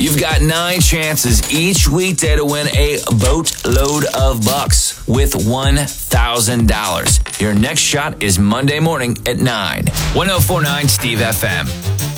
You've got 9 chances each weekday to win a boatload of bucks with $1,000. Your next shot is Monday morning at 9. 104.9 Steve FM.